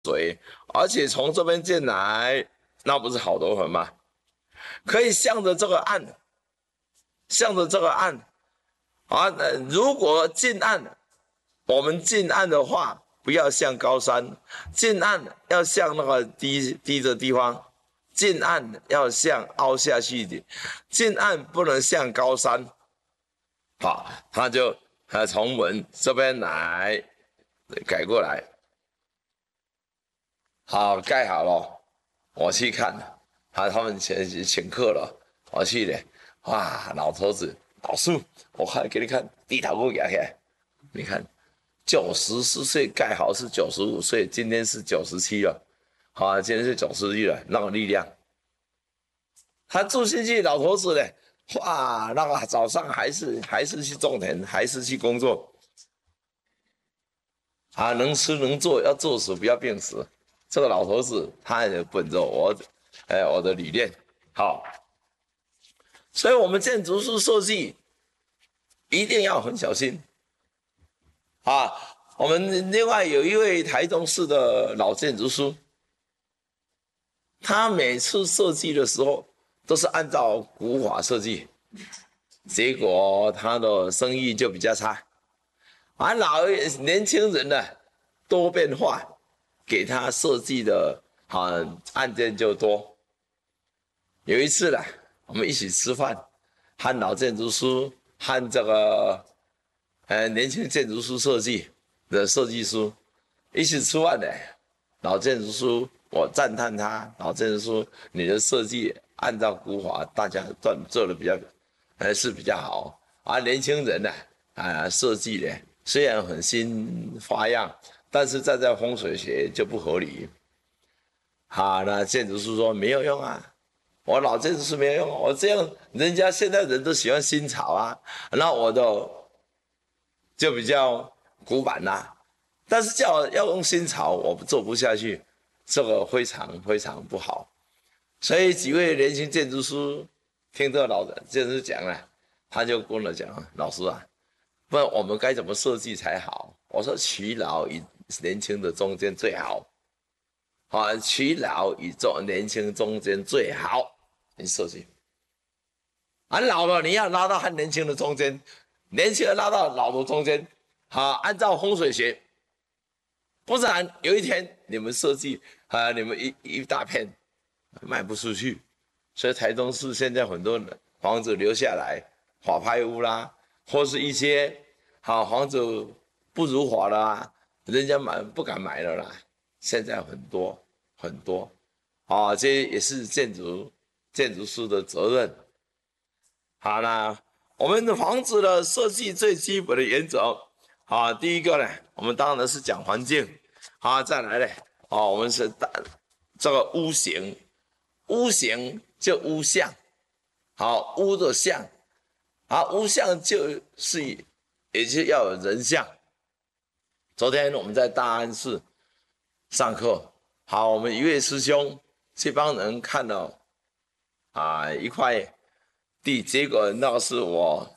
水，而且从这边进来，那不是好多河吗？可以向着这个岸，向着这个岸啊。如果近岸，我们近岸的话，不要向高山，近岸要向那个低的地方，近岸要向凹下去一点，近岸不能向高山。好，他就从文这边来改过来，好，盖好了，我去看，他们请客了，我去了，哇，老头子，老叔，我看给你看，低头给我压起来，你看，94岁盖好是95岁，今天是97了，好，今天是91了，那个力量，他住进去，老头子嘞，哇，那个早上还是去种田，还是去工作，啊，能吃能做，要做死不要病死。这个老头子他也本着我的理念，好，所以我们建筑师设计一定要很小心啊。我们另外有一位台中市的老建筑师，他每次设计的时候都是按照古法设计，结果他的生意就比较差。而年轻人呢，多变化，给他设计的案件就多。有一次呢，我们一起吃饭，和老建筑师和这个年轻建筑师设计的设计师一起吃饭呢。老建筑师，我赞叹他，老建筑师你的设计按照古法，大家做的比较还是比较好。而年轻人呢，设计呢虽然很新花样，但是站在风水学就不合理。那建筑师说没有用啊，我老建筑师没有用，我这样人家现在人都喜欢新潮啊，那我的就比较古板啦。但是叫我要用新潮，我做不下去，这个非常非常不好。所以几位年轻建筑师听这老建筑师讲了，他就跟我讲，老师啊，不然我们该怎么设计才好？我说取老与年轻的中间最好，取老与年轻中间最好，你设计。老了你要拉到和年轻的中间，年轻人拉到老的中间，按照风水学，不然有一天你们设计你们一大片卖不出去，所以台中市现在很多房子留下来，法拍屋啦，或是一些房子不如法啦，人家不敢买了啦，现在很多很多，这也是建筑师的责任。好啦，我们的房子的设计最基本的原则，第一个呢，我们当然是讲环境，再来呢，我们是这个屋型，屋型就屋向，屋的向，屋向就是也就要有人像。昨天我们在大安市上课，我们一位师兄去帮人看了一块地，结果那个是我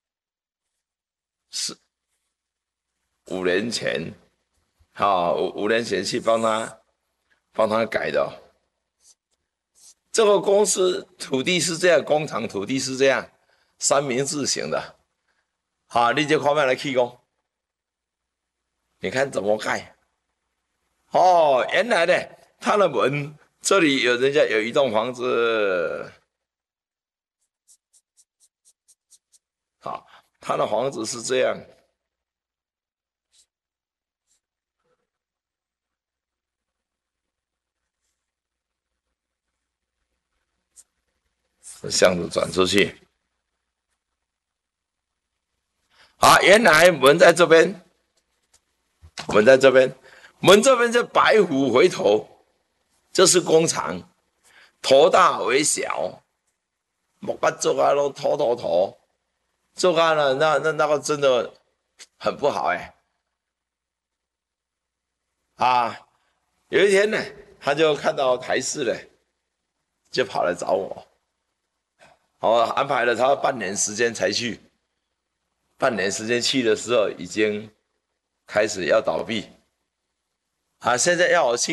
5年前，5年前去帮他改的。这个公司土地是这样，工厂土地是这样，三明治型的。你这看卖来气功，你看怎么盖？原来呢，他的门这里人家有一栋房子，他的房子是这样。向着转出去。原来门在这边，门在这边，门这边是白虎回头，这是工厂，头大为小，木板做都头，做了那个真的很不好有一天呢，他就看到台视了，就跑来找我。安排了他半年时间才去，半年时间去的时候已经开始要倒闭，现在要我去